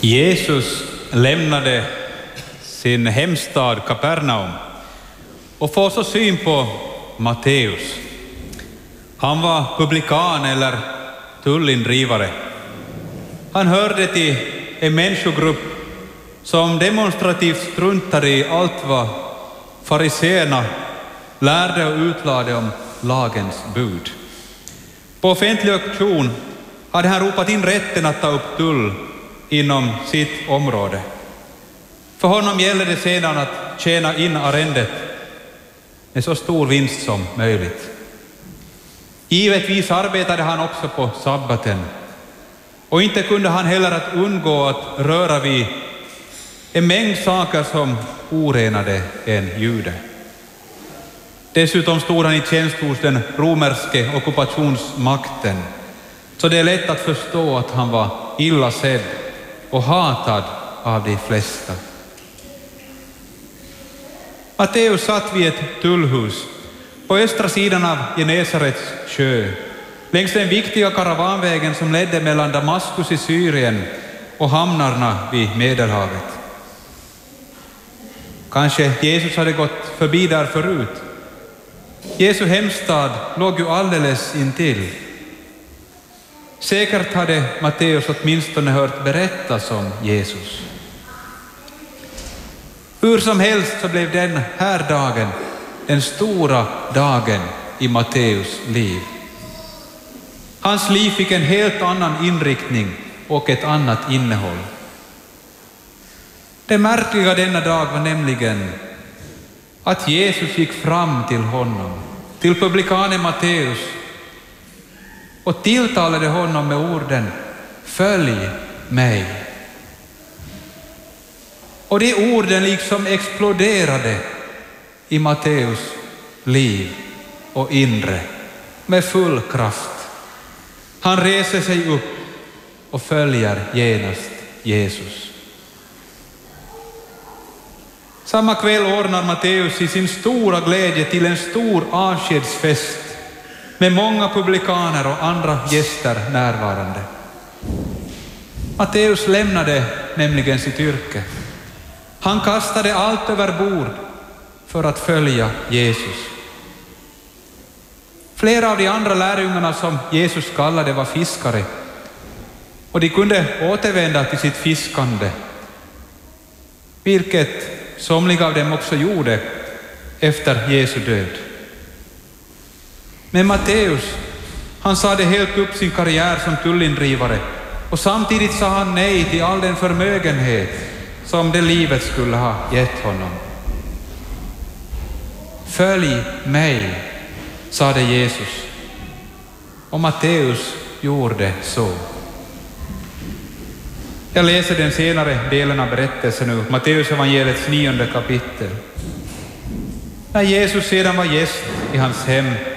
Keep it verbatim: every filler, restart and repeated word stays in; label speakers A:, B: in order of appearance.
A: Jesus lämnade sin hemstad Kapernaum och får så syn på Matteus. Han var publikan eller tullindrivare. Han hörde till en människogrupp som demonstrativt struntade i allt vad fariséerna lärde och utlade om lagens bud. På offentlig auktion hade han ropat in rätten att ta upp tull inom sitt område. För honom gällde det sedan att tjäna in arrendet med så stor vinst som möjligt. Givetvis arbetade han också på sabbaten, och inte kunde han heller att undgå att röra vid en mängd saker som orenade en jude. Dessutom stod han i tjänst hos den romerske ockupationsmakten, så det är lätt att förstå att han var illa sedd och hatad av de flesta. Matteus satt vid ett tullhus på östra sidan av Genesarets sjö, längs den viktiga karavanvägen som ledde mellan Damaskus i Syrien och hamnarna vid Medelhavet. Kanske Jesus hade gått förbi där förut. Jesu hemstad låg ju alldeles intill. Säkert hade Matteus åtminstone hört berättas om Jesus. Hur som helst så blev den här dagen den stora dagen i Matteus liv. Hans liv fick en helt annan inriktning och ett annat innehåll. Det märkliga denna dag var nämligen att Jesus gick fram till honom, till publikanen Matteus, och tilltalade honom med orden: följ mig. Och de orden liksom exploderade i Matteus liv och inre med full kraft. Han reser sig upp och följer genast Jesus. Samma kväll ordnar Matteus i sin stora glädje till en stor avskedsfest med många publikaner och andra gäster närvarande. Matteus lämnade nämligen sitt yrke. Han kastade allt över bord för att följa Jesus. Flera av de andra lärjungarna som Jesus kallade var fiskare, och de kunde återvända till sitt fiskande, vilket somliga av dem också gjorde efter Jesu död. Men Matteus, han sade helt upp sin karriär som tullindrivare, och samtidigt sa han nej till all den förmögenhet som det livet skulle ha gett honom. Följ mig, sade Jesus, och Matteus gjorde så. Jag läser den senare delen av berättelsen nu, Matteus evangeliets nionde kapitel. När Jesus sedan var gäst i hans hem